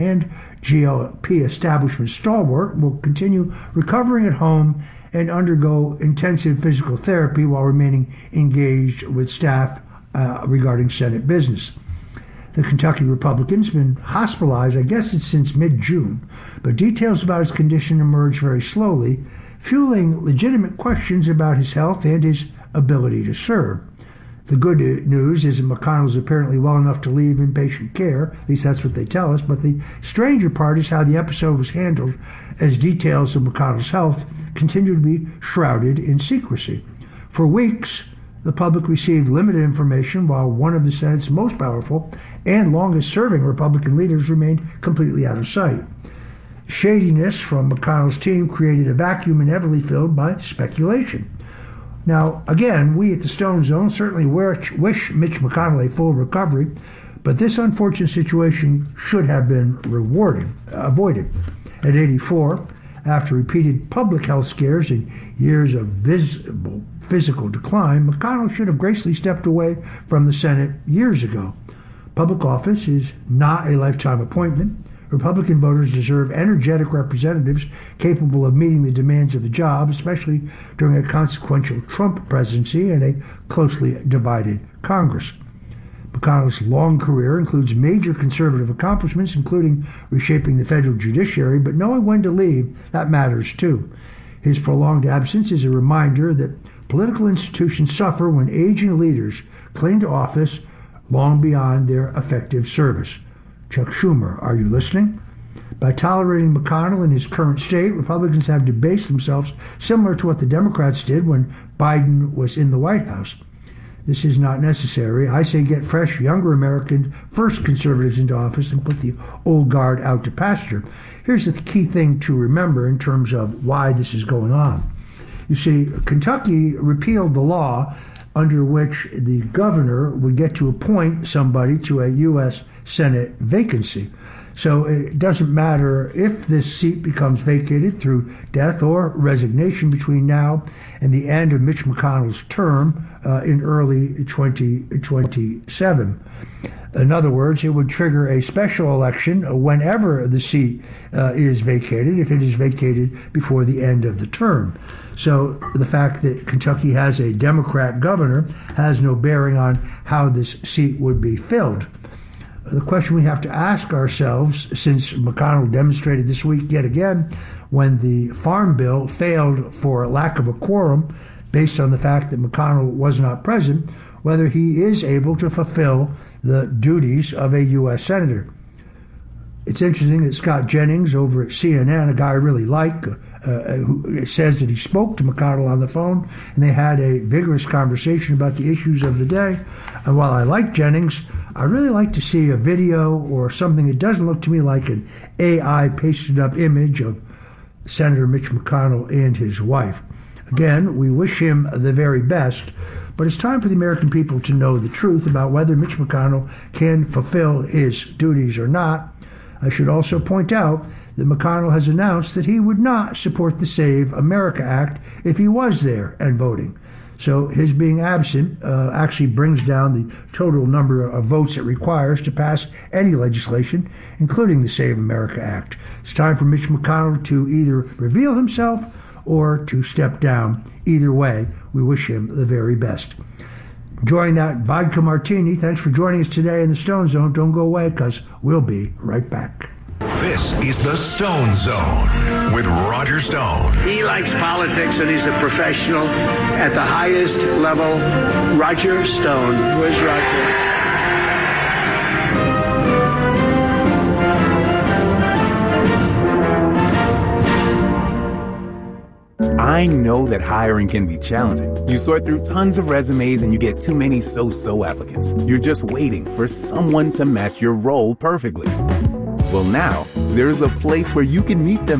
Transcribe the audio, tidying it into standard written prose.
and GOP establishment stalwart will continue recovering at home and undergo intensive physical therapy while remaining engaged with staff regarding Senate business. The Kentucky Republican's been hospitalized, I guess it's since mid-June, but details about his condition emerge very slowly, fueling legitimate questions about his health and his ability to serve. The good news is that McConnell is apparently well enough to leave inpatient care, at least that's what they tell us, but the stranger part is how the episode was handled, as details of McConnell's health continue to be shrouded in secrecy. For weeks, the public received limited information while one of the Senate's most powerful and longest-serving Republican leaders remained completely out of sight. Shadiness from McConnell's team created a vacuum inevitably filled by speculation. Now, again, we at the Stone Zone certainly wish Mitch McConnell a full recovery, but this unfortunate situation should have been avoided. At 84, after repeated public health scares and years of visible physical decline, McConnell should have gracefully stepped away from the Senate years ago. Public office is not a lifetime appointment. Republican voters deserve energetic representatives capable of meeting the demands of the job, especially during a consequential Trump presidency and a closely divided Congress. McConnell's long career includes major conservative accomplishments, including reshaping the federal judiciary, but knowing when to leave, that matters too. His prolonged absence is a reminder that political institutions suffer when aging leaders cling to office long beyond their effective service. Chuck Schumer, are you listening? By tolerating McConnell in his current state, Republicans have debased themselves similar to what the Democrats did when Biden was in the White House. This is not necessary. I say get fresh, younger American first conservatives into office and put the old guard out to pasture. Here's the key thing to remember in terms of why this is going on. You see, Kentucky repealed the law under which the governor would get to appoint somebody to a U.S. Senate vacancy. So it doesn't matter if this seat becomes vacated through death or resignation between now and the end of Mitch McConnell's term in early 2027. In other words, it would trigger a special election whenever the seat is vacated, if it is vacated before the end of the term. So the fact that Kentucky has a Democrat governor has no bearing on how this seat would be filled. The question we have to ask ourselves, since McConnell demonstrated this week yet again when the Farm Bill failed for lack of a quorum based on the fact that McConnell was not present, whether he is able to fulfill the duties of a U.S. Senator. It's interesting that Scott Jennings over at CNN, a guy I really like, who says that he spoke to McConnell on the phone and they had a vigorous conversation about the issues of the day. And while I like Jennings, I really like to see a video or something that doesn't look to me like an AI pasted up image of Senator Mitch McConnell and his wife. Again, we wish him the very best, but it's time for the American people to know the truth about whether Mitch McConnell can fulfill his duties or not. I should also point out that McConnell has announced that he would not support the Save America Act if he was there and voting. So his being absent actually brings down the total number of votes it requires to pass any legislation, including the Save America Act. It's time for Mitch McConnell to either reveal himself or to step down. Either way, we wish him the very best. Enjoying that vodka martini. Thanks for joining us today in the Stone Zone. Don't go away, because we'll be right back. This is the Stone Zone with Roger Stone. He likes politics and he's a professional at the highest level. Roger Stone. Where's Roger? I know that hiring can be challenging. You sort through tons of resumes and you get too many so-so applicants. You're just waiting for someone to match your role perfectly. Well, now, there's a place where you can meet them